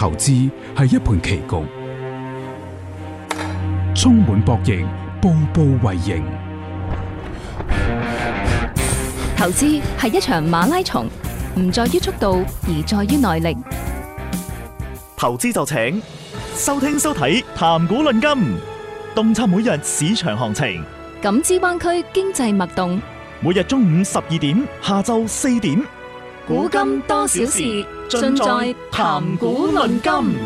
投資係一盤棋局，充滿博弈，步步為營。 投資係一場馬拉松，唔在於速度，而在於耐力。 投資就請收聽收睇談股論金，洞察每日市場行情， 感知灣區經濟脈動。 每日中午12點，下晝4點， 古今多少事，盡在談股論金。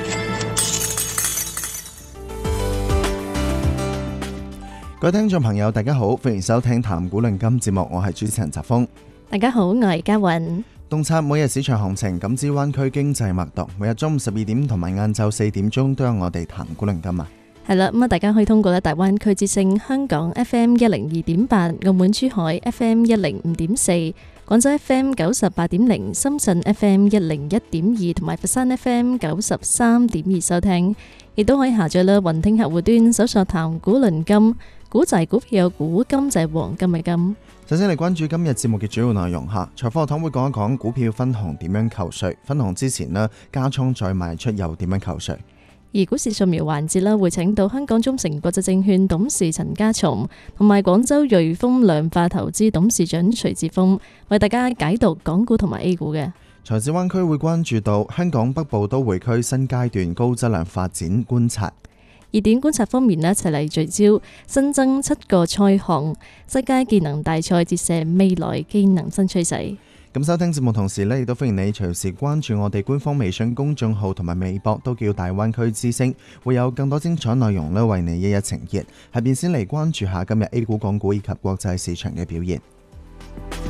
各位聽眾朋友，大家好，歡迎收聽談股論金節目，我係主持人澤峰。 大家好，我係嘉韻。 洞察每日市場行情，感知灣區經濟脈動。每日中午12點同埋晏晝4點鐘都有我哋談股論金啊。 係啦，咁啊，大家可以通過大灣區之聲香港 FM 102.8、澳門珠海 FM 105.4、廣州 FM 98.0、深圳 FM 101.2同埋佛山 FM 93.2收聽，亦都可以下載啦雲聽客戶端搜索談股論金，股就係股票嘅股，金就係黃金嘅金。 首先嚟關注今日節目嘅主要內容下，財科學堂會講一講股票分紅點樣扣稅，分紅之前呢加倉再賣出又點樣扣稅。 而股市掃描環節啦，會請到香港中誠國際證券董事陳家松同埋廣州瑞豐量化投資董事長徐志峰為大家解讀港股同埋 A 股嘅。 財資灣區會關注到香港北部都會區新階段高質量發展觀察。 熱點觀察方面呢，一齊嚟聚焦新增7個賽項，世界技能大賽折射未來技能新趨勢。 咁收聽節目同時呢，亦都歡迎你隨時關注我哋官方微信公眾號同埋微博，都叫大灣區之聲，會有更多精彩內容呢為你一一呈現。下邊先嚟關注下今日 A 股、港股以及國際市場嘅表現。